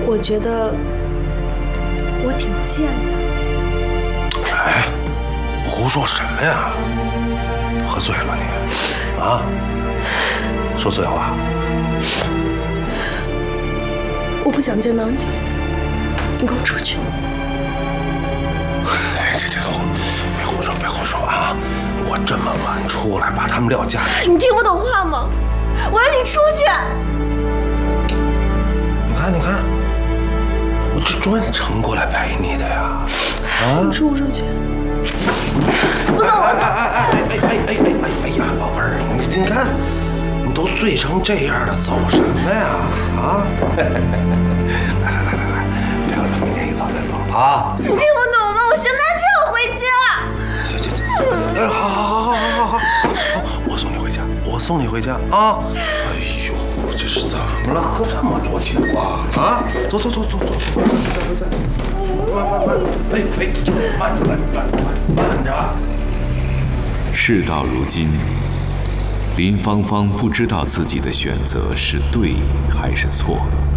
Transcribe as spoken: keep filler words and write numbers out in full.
我觉得我挺贱的。 哎，胡说什么呀？喝醉了你？啊？说醉话？ 我不想见到你，你给我出去！ 哎，这这别胡说，别胡说啊！我这么晚出来，把他们撂家里， 你听不懂话吗？我让你出去！ 你看，你看，我这专程过来陪你的呀！啊！ 你出不出去？不走！ 哎哎哎哎哎哎哎哎哎呀，宝贝儿，你你看，你都醉成这样了，走什么呀？啊！来来来来来，陪我到明天一早再走啊！ 你听不懂吗？我现在就要回家。 行行行，哎，好好好好好好好，我送你回家，我送你回家啊！哎呦，这是怎么了？喝这么多酒啊？啊！走走走走走，回家回家，慢慢慢，哎哎，慢慢慢慢慢着。 事到如今，林芳芳不知道自己的选择是对还是错。